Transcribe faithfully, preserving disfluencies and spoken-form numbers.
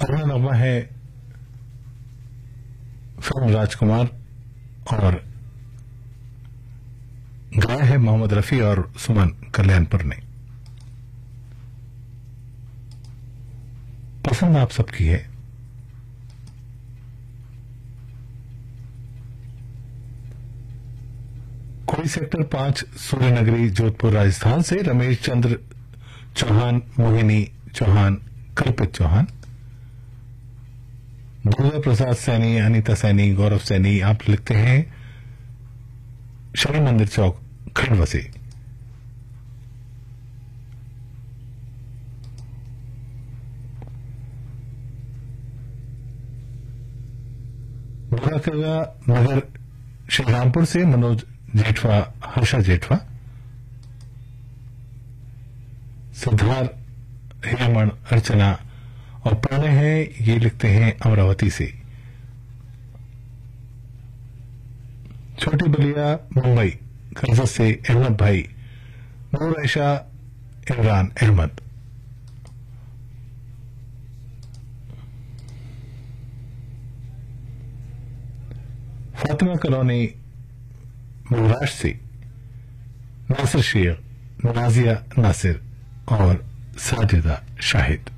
अगला नगमा है फिल्म राजकुमार और गाया है मोहम्मद रफी और सुमन कल्याणपुर ने। पसंद आप सबकी है। कोई सेक्टर पांच सूर्यनगरी जोधपुर राजस्थान से रमेश चंद्र चौहान, मोहिनी चौहान, कल्पित चौहान, दुर्गा प्रसाद सैनी, अनीता सैनी, गौरव सैनी आप लिखते हैं शनि मंदिर चौक खंडवा से। बुराकला नगर श्रीरामपुर से मनोज जेठवा, हर्षा जेठवा, सिद्धार्थ, हेमन, अर्चना और प्रणय है ये लिखते हैं अमरावती से। छोटी बलिया मुंबई कर्जत से अहमद भाई, नूर ऐशा, इमरान अहमद। फातिमा कॉलोनी महाराष्ट्र से नासिर शेख, नाजिया नासिर और साजिदा शाहिद।